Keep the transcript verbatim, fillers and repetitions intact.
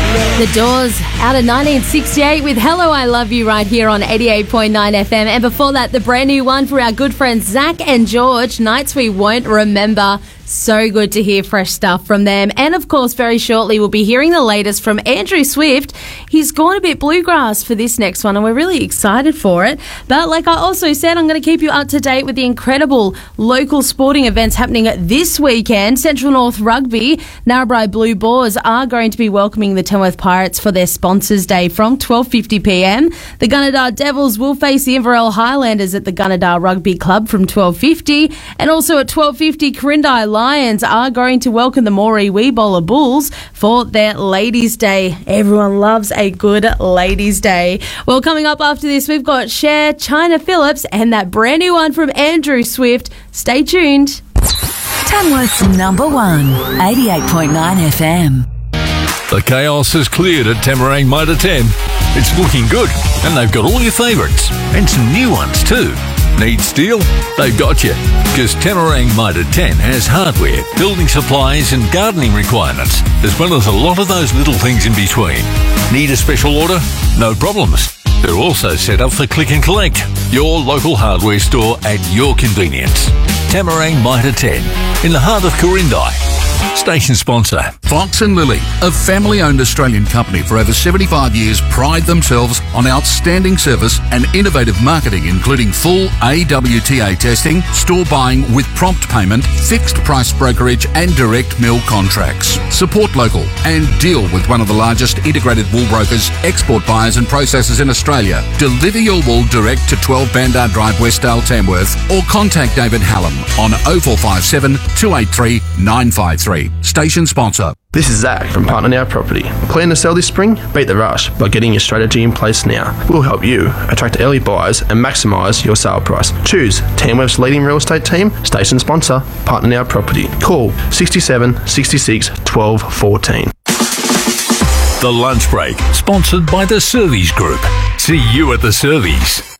The Doors out of nineteen sixty-eight with Hello, I Love You right here on eighty-eight point nine F M. And before that, the brand new one for our good friends Zach and George, Nights We Won't Remember. So good to hear fresh stuff from them. And of course, very shortly, we'll be hearing the latest from Andrew Swift. He's gone a bit bluegrass for this next one, and we're really excited for it. But like I also said, I'm going to keep you up to date with the incredible local sporting events happening this weekend. Central North Rugby, Narrabri Blue Boars are going to be welcoming the Tamworth Pirates for their Sponsors Day from twelve fifty p m. The Gunnedah Devils will face the Inverell Highlanders at the Gunnedah Rugby Club from twelve fifty. And also at twelve fifty, Corindai Lions are going to welcome the Moree Weebola Bulls for their Ladies' Day. Everyone loves a good Ladies' Day. Well, coming up after this, we've got Cher, China Phillips, and that brand new one from Andrew Swift. Stay tuned. Tamworth's number one, eighty-eight point nine F M. The chaos has cleared at Tamarang Motor ten. It's looking good, and they've got all your favourites, and some new ones too. Need steel? They've got you, because Tamarang Motor ten has hardware, building supplies and gardening requirements, as well as a lot of those little things in between. Need a special order? No problems. They're also set up for click and collect. Your local hardware store at your convenience. Tamarang Motor ten, in the heart of Corindai. Station sponsor. Fox and Lily, a family-owned Australian company for over seventy-five years, pride themselves on outstanding service and innovative marketing, including full A W T A testing, store buying with prompt payment, fixed price brokerage and direct mill contracts. Support local and deal with one of the largest integrated wool brokers, export buyers and processors in Australia. Deliver your wool direct to twelve Bandar Drive, Westdale, Tamworth, or contact David Hallam on oh four five seven, two eight three, nine five three. Station sponsor. This is Zach from Partner Now Property. Plan to sell this spring? Beat the rush by getting your strategy in place now. We'll help you attract early buyers and maximise your sale price. Choose Tamworth's leading real estate team, station sponsor, Partner Now Property. Call sixty-seven, sixty-six, twelve, fourteen. The Lunch Break, sponsored by the Servies Group. See you at the Servies.